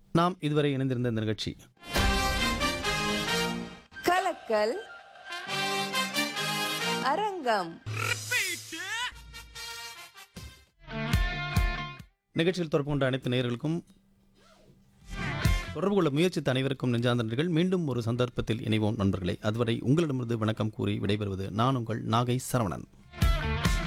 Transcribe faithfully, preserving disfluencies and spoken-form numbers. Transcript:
நாம் இதுவரை இணைந்திருந்த இந்த நிகழ்ச்சி கலக்கல் அரங்கம். நிகழ்ச்சியில் தொடர்பு கொண்ட அனைத்து நேயர்களுக்கும் தொடர்பு கொள்ள முயற்சித்த அனைவருக்கும் நெஞ்சார்ந்த நன்றிகள். மீண்டும் ஒரு சந்தர்ப்பத்தில் இணைவோம் நண்பர்களே. அதுவரை உங்களிடமிருந்து வணக்கம் கூறி விடைபெறுவது நான் உங்கள் நாகை சரவணன்.